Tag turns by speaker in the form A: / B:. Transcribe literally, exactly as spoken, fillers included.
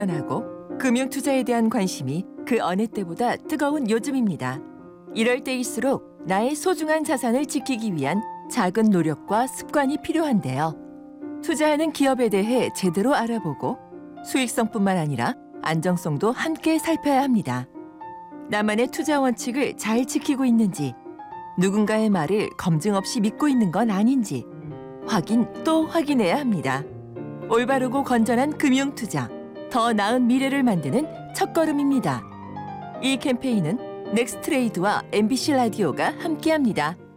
A: 하고 금융 투자에 대한 관심이 그 어느 때보다 뜨거운 요즘입니다. 이럴 때일수록 나의 소중한 자산을 지키기 위한 작은 노력과 습관이 필요한데요. 투자하는 기업에 대해 제대로 알아보고 수익성뿐만 아니라 안정성도 함께 살펴야 합니다. 나만의 투자 원칙을 잘 지키고 있는지, 누군가의 말을 검증 없이 믿고 있는 건 아닌지 확인 또 확인해야 합니다. 올바르고 건전한 금융 투자, 더 나은 미래를 만드는 첫걸음입니다. 이 캠페인은 넥스트레이드와 엠비씨 라디오가 함께합니다.